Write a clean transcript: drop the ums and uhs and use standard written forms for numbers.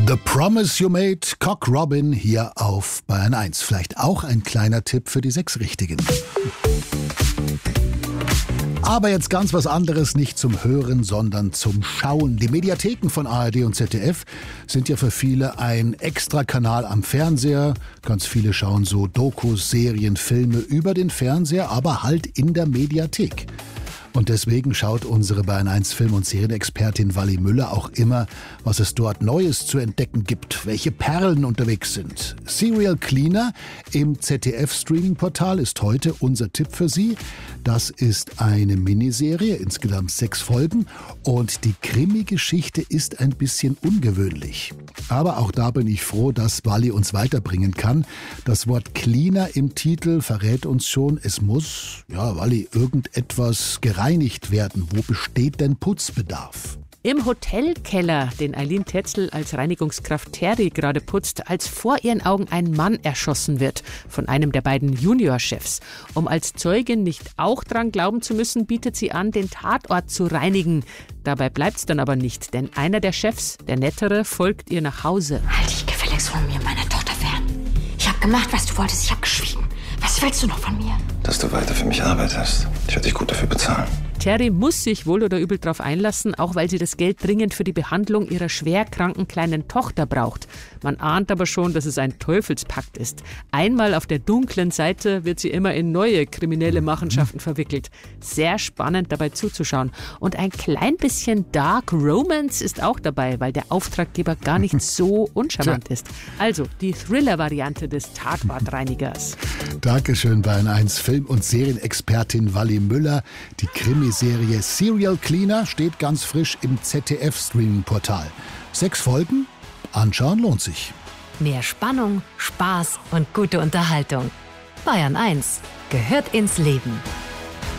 The Promise You Made, Cock Robin hier auf Bayern 1. Vielleicht auch ein kleiner Tipp für die 6 Richtigen. Aber jetzt ganz was anderes, nicht zum Hören, sondern zum Schauen. Die Mediatheken von ARD und ZDF sind ja für viele ein Extrakanal am Fernseher. Ganz viele schauen so Dokus, Serien, Filme über den Fernseher, aber halt in der Mediathek. Und deswegen schaut unsere Bayern 1 Film- und Serienexpertin Wally Müller auch immer, was es dort Neues zu entdecken gibt, welche Perlen unterwegs sind. Serial Cleaner im ZDF-Streaming-Portal ist heute unser Tipp für Sie. Das ist eine Miniserie, insgesamt 6 Folgen, und die Krimi-Geschichte ist ein bisschen ungewöhnlich. Aber auch da bin ich froh, dass Wally uns weiterbringen kann. Das Wort Cleaner im Titel verrät uns schon, es muss, Wally, irgendetwas gereinigt werden. Wo besteht denn Putzbedarf? Im Hotelkeller, den Eileen Tetzel als Reinigungskraft Terry gerade putzt, als vor ihren Augen ein Mann erschossen wird von einem der beiden Juniorchefs. Um als Zeugin nicht auch dran glauben zu müssen, bietet sie an, den Tatort zu reinigen. Dabei bleibt's dann aber nicht, denn einer der Chefs, der Nettere, folgt ihr nach Hause. Halt dich gefälligst von mir, meiner Tochter, fern. Ich habe gemacht, was du wolltest. Ich habe geschwiegen. Was willst du noch von mir? Dass du weiter für mich arbeitest. Ich werde dich gut dafür bezahlen. Terry muss sich wohl oder übel darauf einlassen, auch weil sie das Geld dringend für die Behandlung ihrer schwerkranken kleinen Tochter braucht. Man ahnt aber schon, dass es ein Teufelspakt ist. Einmal auf der dunklen Seite wird sie immer in neue kriminelle Machenschaften verwickelt. Sehr spannend dabei zuzuschauen. Und ein klein bisschen Dark Romance ist auch dabei, weil der Auftraggeber gar nicht so uncharmant ist. Also die Thriller-Variante des Tatortreinigers. Dankeschön, Bayern 1 Film- und Serienexpertin Wally Müller. Die Krimiserie Serial Cleaner steht ganz frisch im ZDF-Streaming-Portal. 6 Folgen? Anschauen lohnt sich. Mehr Spannung, Spaß und gute Unterhaltung. Bayern 1 gehört ins Leben.